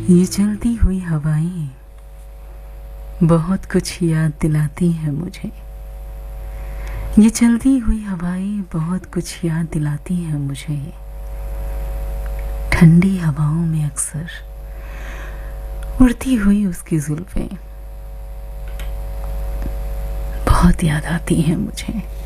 ये चलती हुई हवाएं बहुत कुछ याद दिलाती हैं मुझे। ये चलती हुई हवाएं बहुत कुछ याद दिलाती हैं मुझे। ठंडी हवाओं में अक्सर उड़ती हुई उसकी जुल्फें बहुत याद आती हैं मुझे।